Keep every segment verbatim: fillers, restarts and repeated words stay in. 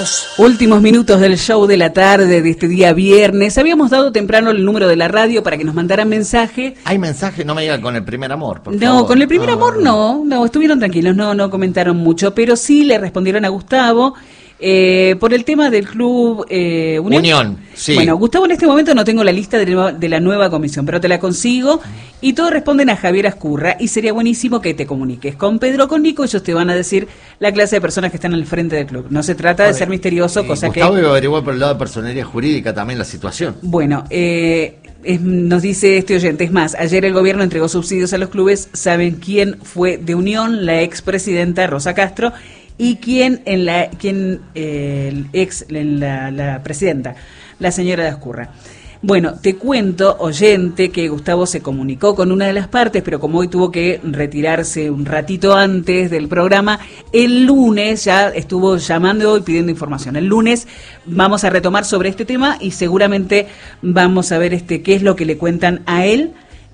minutos. Últimos minutos del show de la tarde de este día viernes. Habíamos dado temprano el número de la radio para que nos mandaran mensaje. ¿Hay mensaje? No me digan con el primer amor, por No, favor. con el primer Ah. amor no, no, estuvieron tranquilos, no, no comentaron mucho, pero sí le respondieron a Gustavo. Eh, por el tema del club eh, Unión. Unión, sí. Bueno, Gustavo, en este momento no tengo la lista de, la- de la nueva comisión, pero te la consigo. Y todos responden a Javier Ascurra. Y sería buenísimo que te comuniques con Pedro, con Nico. Ellos te van a decir la clase de personas que están al frente del club. No se trata de ser misterioso, Y cosa Gustavo que... iba a averiguar por el lado de personería jurídica también la situación. Bueno, eh, es- nos dice este oyente, es más, ayer el gobierno entregó subsidios a los clubes. ¿Saben quién fue de Unión? La expresidenta Rosa Castro. Y quién en la quién eh, el ex en la, la presidenta, la señora de Ascurra. Bueno, te cuento, oyente, que Gustavo se comunicó con una de las partes, pero como hoy tuvo que retirarse un ratito antes del programa, el lunes ya estuvo llamando y pidiendo información. El lunes vamos a retomar sobre este tema y seguramente vamos a ver este qué es lo que le cuentan a él.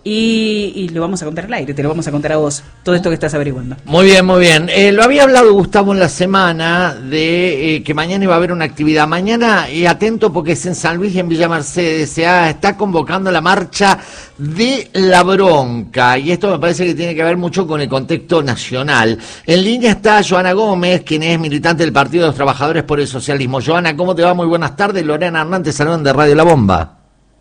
Y, y lo vamos a contar al aire, te lo vamos a contar a vos, todo esto que estás averiguando. Muy bien, muy bien. Eh, lo había hablado Gustavo en la semana de eh, que mañana iba a haber una actividad. Mañana, y atento porque es en San Luis y en Villa Mercedes, se ha- está convocando la marcha de la bronca. Y esto me parece que tiene que ver mucho con el contexto nacional. En línea está Joana Gómez, quien es militante del Partido de los Trabajadores por el Socialismo. Joana, ¿cómo te va? Muy buenas tardes. Lorena Hernández, saludan de Radio La Bomba.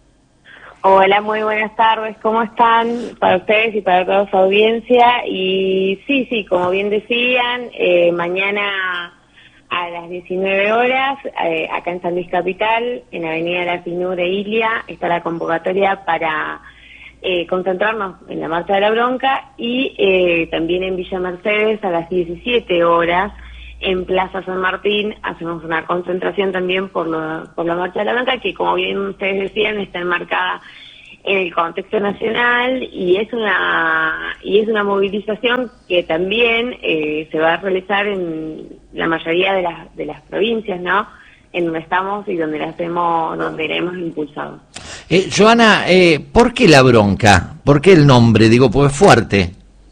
Hola, muy buenas tardes, ¿cómo están? Para ustedes y para toda su audiencia. Y sí, sí, como bien decían, eh, mañana a las diecinueve horas, eh, acá en San Luis Capital, en Avenida La Finur de Ilia, está la convocatoria para eh, concentrarnos en la Marcha de la Bronca y eh, también en Villa Mercedes a las diecisiete horas. En Plaza San Martín hacemos una concentración también por, lo, por la Marcha de la Bronca, que como bien ustedes decían, está enmarcada en el contexto nacional y es una y es una movilización que también eh, se va a realizar en la mayoría de las de las provincias, ¿no? En donde estamos y donde la hacemos, donde la hemos impulsado. Eh, Joana, eh, ¿por qué la bronca? ¿Por qué el nombre? Digo, pues es fuerte.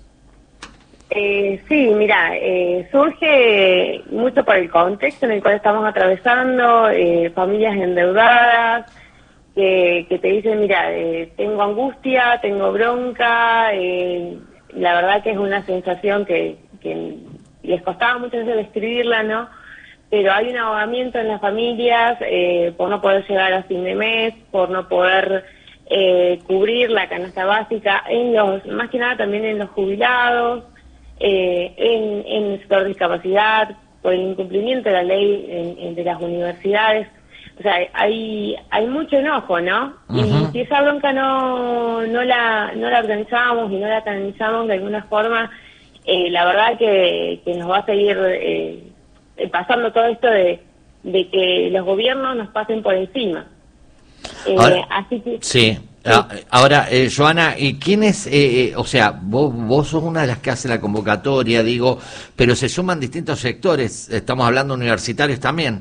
Eh, sí, mira, eh, surge mucho por el contexto en el cual estamos atravesando, eh, familias endeudadas, que, que te dicen, mira, eh, tengo angustia, tengo bronca, eh, la verdad que es una sensación que, que les costaba mucho describirla, ¿no? Pero hay un ahogamiento en las familias eh, por no poder llegar a fin de mes, por no poder eh, cubrir la canasta básica, en los más que nada también en los jubilados, Eh, en, en el sector de discapacidad, por el incumplimiento de la ley en, en de las universidades. O sea, hay hay mucho enojo, ¿no? Uh-huh. Y si esa bronca no no la no la organizamos y no la canalizamos de alguna forma, eh, la verdad que, que nos va a seguir eh, pasando todo esto de, de que los gobiernos nos pasen por encima. Eh, Ahora, así que sí. Ah, ahora, eh, Joana, ¿y quién es? Eh, eh, o sea, vos, vos sos una de las que hace la convocatoria, digo, pero se suman distintos sectores, estamos hablando universitarios también.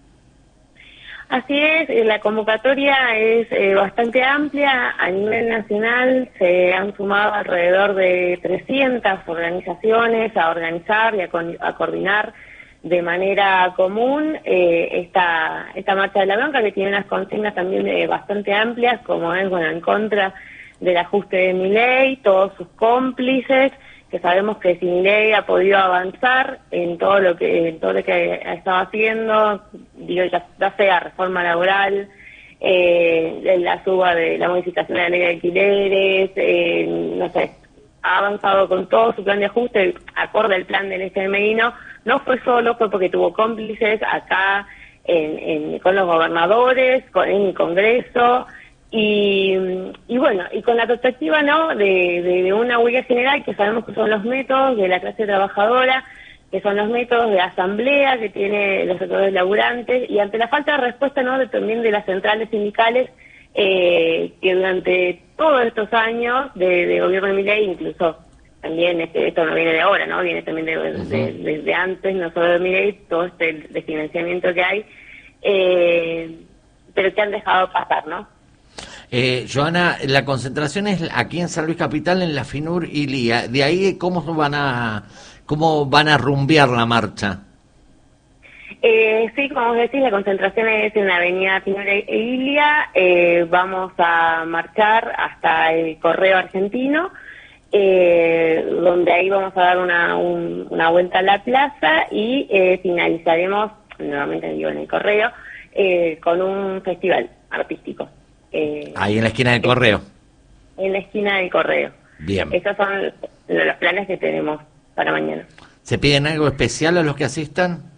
Así es, eh, la convocatoria es eh, bastante amplia. A nivel nacional se han sumado alrededor de trescientas organizaciones a organizar y a, con- a coordinar de manera común eh, esta esta marcha de la bronca, que tiene unas consignas también eh, bastante amplias, como es, bueno, en contra del ajuste de Milei, todos sus cómplices, que sabemos que si Milei ha podido avanzar en todo lo que en todo lo que ha estado haciendo, digo, ya, ya sea reforma laboral, eh, la suba de la modificación de la ley de alquileres, eh, no sé, ha avanzado con todo su plan de ajuste, acorde al plan del F M I, no, no fue solo, fue porque tuvo cómplices acá en, en, con los gobernadores, con, en el Congreso, y, y bueno, y con la perspectiva, ¿no?, de, de, de una huella general que sabemos que son los métodos de la clase trabajadora, que son los métodos de asamblea que tiene los sectores laburantes, y ante la falta de respuesta, ¿no?, de, también de las centrales sindicales, eh, que durante todos estos años de, de gobierno de Milei, incluso también este, esto no viene de ahora, ¿no?, viene también de, de, de, desde antes, no solo de Milei, todo este desfinanciamiento que hay, eh, pero que han dejado pasar, ¿no? Eh, Joana, la concentración es aquí en San Luis Capital, en la Finur y Lía. De ahí, ¿cómo van a cómo van a rumbear la marcha? Eh, sí, como vos decís, la concentración es en la avenida Pinura e Ilia. Eh, vamos a marchar hasta el Correo Argentino, eh, donde ahí vamos a dar una, un, una vuelta a la plaza y eh, finalizaremos, nuevamente digo en el Correo, eh, con un festival artístico. Eh, ahí en la esquina del Correo. En la esquina del Correo. Bien. Esos son los planes que tenemos para mañana. ¿Se piden algo especial a los que asistan?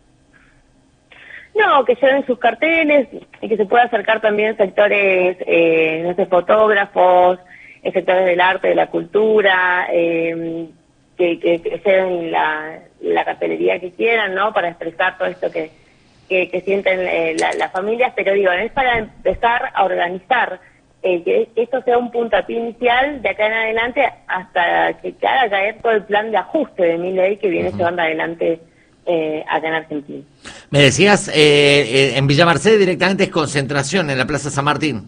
No, que lleven sus carteles y que se pueda acercar también sectores, eh, no sé, fotógrafos, eh, sectores del arte, de la cultura, eh, que, que, que lleven la, la cartelería que quieran, ¿no? Para expresar todo esto que, que, que sienten eh, la, las familias, pero digo, es para empezar a organizar, eh, que esto sea un puntapié inicial de acá en adelante hasta que haga caer todo el plan de ajuste de Milei que viene uh-huh. llevando adelante eh, acá en Argentina. Me decías, eh, eh, en Villa Mercedes directamente es concentración en la Plaza San Martín.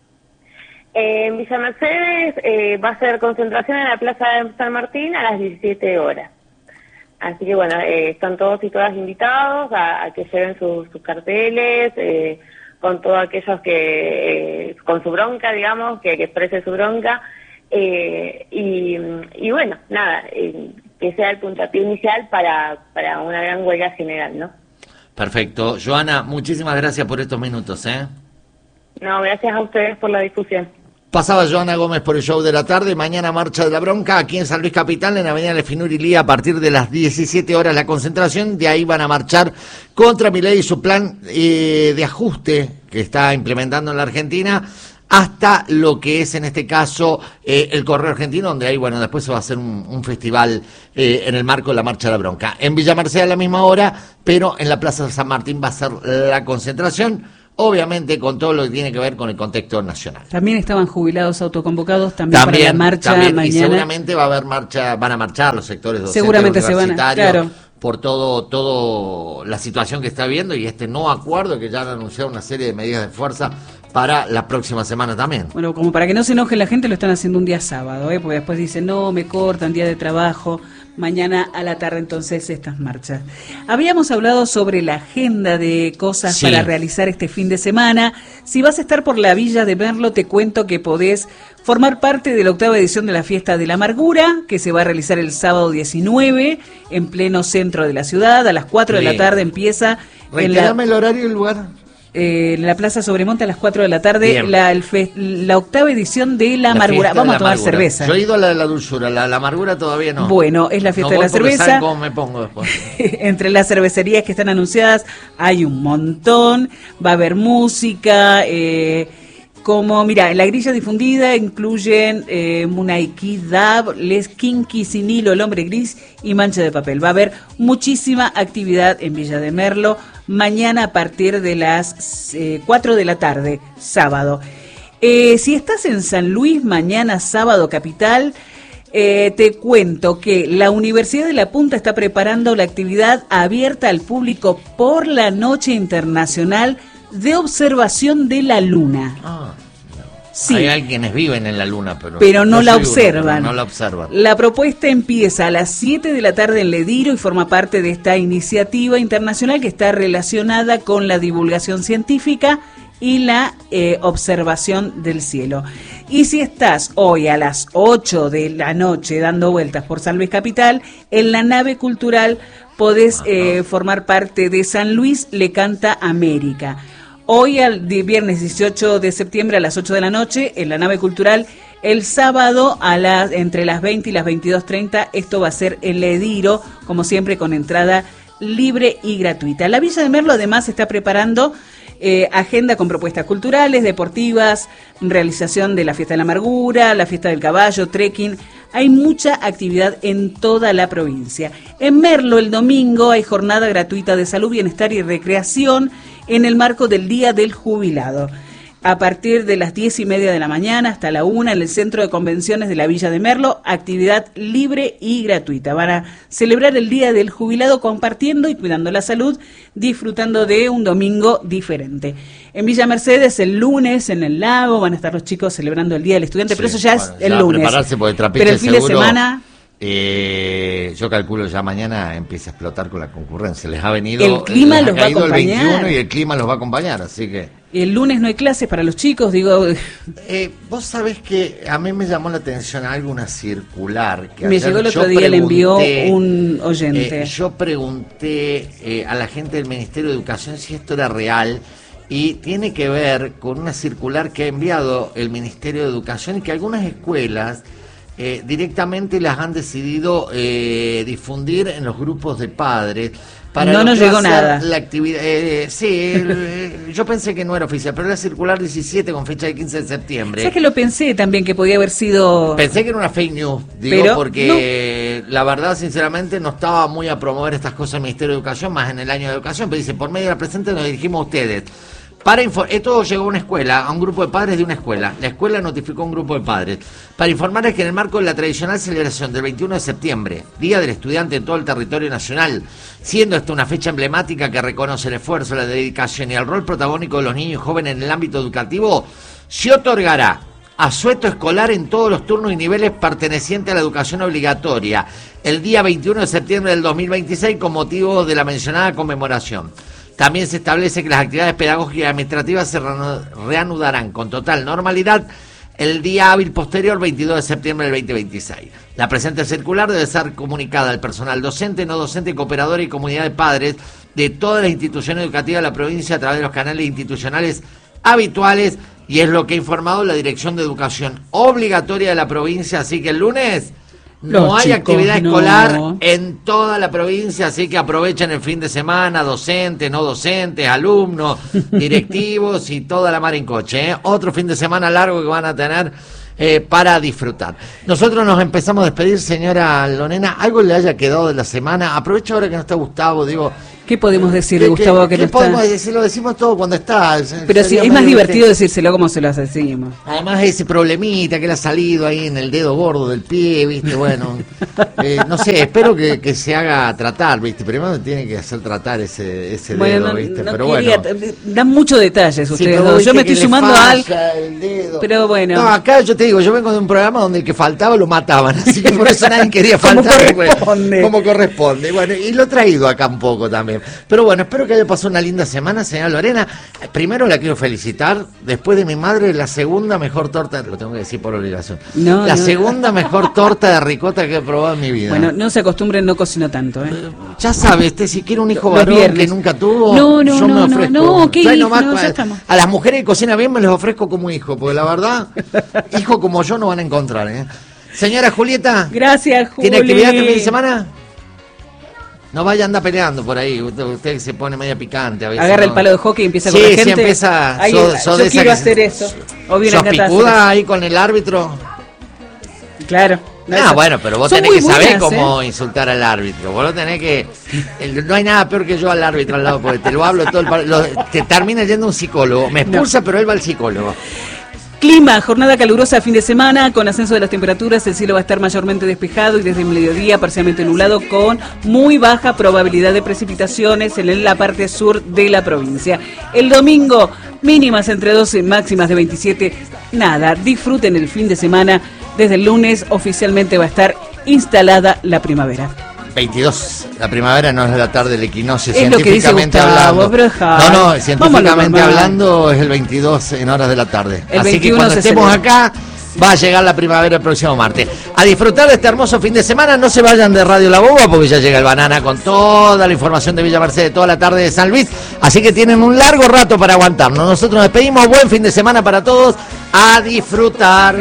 Eh, en Villa Mercedes eh, va a ser concentración en la Plaza de San Martín a las diecisiete horas. Así que bueno, eh, están todos y todas invitados a, a que lleven sus, sus carteles, eh, con todos aquellos que, eh, con su bronca, digamos, que, que exprese su bronca. Eh, y, y bueno, nada, eh, que sea el puntapié inicial para, para una gran huelga general, ¿no? Perfecto. Joana, muchísimas gracias por estos minutos, ¿eh? No, gracias a ustedes por la difusión. Pasaba Joana Gómez por el show de la tarde. Mañana marcha de la bronca aquí en San Luis Capital, en Avenida Lefinur y Lía, a partir de las diecisiete horas la concentración. De ahí van a marchar contra Milei y su plan eh, de ajuste que está implementando en la Argentina, hasta lo que es en este caso eh, el Correo Argentino, donde ahí, bueno, después se va a hacer un, un festival eh, en el marco de la Marcha de la Bronca. En Villa Mercedes a la misma hora, pero en la Plaza de San Martín va a ser la concentración, obviamente con todo lo que tiene que ver con el contexto nacional. También estaban jubilados autoconvocados también, también para la marcha también, mañana. Y seguramente va a haber marcha, van a marchar los sectores docentes, seguramente se van a, claro, por todo, todo la situación que está viendo y este no acuerdo que ya han anunciado una serie de medidas de fuerza para la próxima semana también. Bueno, como para que no se enoje la gente, lo están haciendo un día sábado, ¿eh? Porque después dicen, no, me cortan, día de trabajo. Mañana a la tarde entonces estas marchas. Habíamos hablado sobre la agenda de cosas sí. para realizar este fin de semana. Si vas a estar por la Villa de Merlo, te cuento que podés formar parte de la octava edición de la Fiesta de la Amargura, que se va a realizar el sábado diecinueve, en pleno centro de la ciudad. A las cuatro sí. de la tarde empieza. Reiterame el horario y el lugar. Eh, en la Plaza Sobremonte a las cuatro de la tarde, la, el fe, la octava edición de la, la Amargura. Vamos a tomar amargura. cerveza. Yo he ido a la de la dulzura, la, la Amargura todavía no. Bueno, es la fiesta no de la cerveza. ¿Saben cómo me pongo después? Entre las cervecerías que están anunciadas hay un montón. Va a haber música. Eh, como, mira, en la grilla difundida incluyen eh, Munaiki Dab, Les Kinky, Sinilo, El Hombre Gris y Mancha de Papel. Va a haber muchísima actividad en Villa de Merlo mañana a partir de las eh, cuatro de la tarde, sábado. Eh, si estás en San Luis, mañana sábado capital, eh, te cuento que la Universidad de La Punta está preparando la actividad abierta al público por la Noche Internacional de Observación de la Luna. Ah, no. Sí. Hay quienes viven en la luna, pero, pero no, no la uno, observan. Pero no la observan. La propuesta empieza a las siete de la tarde en Lediro y forma parte de esta iniciativa internacional que está relacionada con la divulgación científica y la eh, observación del cielo. Y si estás hoy a las ocho de la noche dando vueltas por San Luis Capital, en la nave cultural podés eh, formar parte de San Luis le canta América. Hoy, al viernes dieciocho de septiembre a las ocho de la noche, en la nave cultural. El sábado, a las, entre las veinte y las veintidós treinta, esto va a ser en Lediro, como siempre, con entrada libre y gratuita. La Villa de Merlo, además, está preparando eh, agenda con propuestas culturales, deportivas, realización de la Fiesta de la Amargura, la Fiesta del Caballo, trekking. Hay mucha actividad en toda la provincia. En Merlo, el domingo, hay jornada gratuita de salud, bienestar y recreación en el marco del Día del Jubilado. A partir de las diez y media de la mañana hasta la una en el Centro de Convenciones de la Villa de Merlo, actividad libre y gratuita. Van a celebrar el Día del Jubilado compartiendo y cuidando la salud, disfrutando de un domingo diferente. En Villa Mercedes, el lunes, en el lago, van a estar los chicos celebrando el Día del Estudiante, sí, pero eso ya bueno, es el ya lunes. Prepararse porque pero el fin seguro... de semana... Eh, yo calculo ya mañana empieza a explotar con la concurrencia. Les ha venido el clima les los ha va a caído el acompañar. veintiuno y el clima los va a acompañar, así que El lunes no hay clases para los chicos, digo. eh, vos sabés que a mí me llamó la atención algo, una circular que Me ayer llegó el otro yo día, le envió pregunté, un oyente. eh, yo pregunté eh, a la gente del Ministerio de Educación si esto era real. Y tiene que ver con una circular que ha enviado el Ministerio de Educación y que algunas escuelas eh, directamente las han decidido eh, difundir en los grupos de padres. Para no lo nos que va llegó a ser nada. La actividad, eh, sí, el, eh, yo pensé que no era oficial, pero era circular diecisiete con fecha de quince de septiembre. ¿Sabes que lo pensé también que podía haber sido? Pensé que era una fake news, digo, Pero porque la verdad, sinceramente, no estaba muy a promover estas cosas el Ministerio de Educación, más en el año de educación, pero dice, por medio de la presente nos dirigimos a ustedes. Para info- Esto llegó a una escuela, a un grupo de padres de una escuela. La escuela notificó a un grupo de padres para informarles que en el marco de la tradicional celebración del veintiuno de septiembre, Día del Estudiante en todo el territorio nacional, siendo esta una fecha emblemática que reconoce el esfuerzo, la dedicación y el rol protagónico de los niños y jóvenes en el ámbito educativo, se otorgará asueto escolar en todos los turnos y niveles pertenecientes a la educación obligatoria el día veintiuno de septiembre del dos mil veintiséis con motivo de la mencionada conmemoración. También se establece que las actividades pedagógicas y administrativas se reanudarán con total normalidad el día hábil posterior, veintidós de septiembre del veinte veintiséis. La presente circular debe ser comunicada al personal docente, no docente, cooperador y comunidad de padres de todas las instituciones educativas de la provincia a través de los canales institucionales habituales, y es lo que ha informado la Dirección de Educación Obligatoria de la provincia. Así que el lunes no Los hay chicos, actividad no. escolar en toda la provincia, así que aprovechen el fin de semana, docentes, no docentes, alumnos, directivos y toda la mar en coche, ¿eh? Otro fin de semana largo que van a tener eh, para disfrutar. Nosotros nos empezamos a despedir, señora Lonena. ¿Algo le haya quedado de la semana? Aprovecho ahora que no está Gustavo, digo... ¿Qué podemos decirle, ¿Qué, Gustavo, que qué no podemos está? decir? Lo decimos todo cuando está. Pero sí, Sería es más medio divertido que- decírselo como se lo decimos. Además ese problemita que le ha salido ahí en el dedo gordo del pie, viste, bueno, eh, no sé, espero que, que se haga tratar, viste, primero tiene que hacer tratar ese, ese Bueno, dedo, no, viste, no pero quería- bueno. dan muchos detalles Sí, ustedes pero dos. viste Yo me que estoy le sumando al... falla el dedo. Pero bueno. No, acá yo te digo, yo vengo de un programa donde el que faltaba lo mataban, así que por eso nadie quería Como faltar. corresponde. Como corresponde, bueno, y lo he traído acá un poco también. Pero bueno, espero que haya pasado una linda semana, señora Lorena. Primero la quiero felicitar, después de mi madre, la segunda mejor torta, lo tengo que decir por obligación, No, la no. segunda mejor torta de ricota que he probado en mi vida. Bueno, no se acostumbren, no cocino tanto, ¿eh? Ya sabes, este, si quiere un hijo Los varón viernes. que nunca tuvo, No, no, yo no, me no, ofrezco. no, ¿qué Trae hijo? nomás No, ya a- estamos. A las mujeres que cocinan bien me les ofrezco como hijo, porque la verdad, hijo como yo no van a encontrar, ¿eh? Señora Julieta, Gracias, Juli. ¿tiene actividad este fin de semana? No vaya a andar peleando por ahí, usted, usted se pone media picante a veces. Agarra ¿no? el palo de hockey y empieza Sí, con la sí, gente. empieza, Ahí sos- está, sos yo de esa quiero que- hacer eso. O bien ¿Sos encantado de picuda hacer ahí con el árbitro? eso. Claro. No, Ah, eso- bueno, pero vos son tenés muy que saber buenas, cómo ¿eh? insultar al árbitro. Vos lo tenés que... el- no hay nada peor que yo al árbitro al lado, porque te lo hablo todo el... par- lo- te termina yendo un psicólogo. Me expulsa, pero él va al psicólogo. Clima, jornada calurosa fin de semana, con ascenso de las temperaturas, el cielo va a estar mayormente despejado y desde el mediodía parcialmente nublado con muy baja probabilidad de precipitaciones en la parte sur de la provincia. El domingo, mínimas entre doce, máximas de veintisiete, nada, disfruten el fin de semana, desde el lunes oficialmente va a estar instalada la primavera. veintidós. La primavera no es la tarde del equinoccio, Es lo que dice científicamente Gustavo, hablando. pero dejá. No, no, Vamos a lo científicamente normal. hablando es el veintidós en horas de la tarde. El Así que veintiuno cuando se estemos celebra. acá, va a llegar la primavera el próximo martes. A disfrutar de este hermoso fin de semana, no se vayan de Radio La Boba porque ya llega el Banana con toda la información de Villa Mercedes toda la tarde de San Luis. Así que tienen un largo rato para aguantarnos. Nosotros nos despedimos, buen fin de semana para todos. A disfrutar.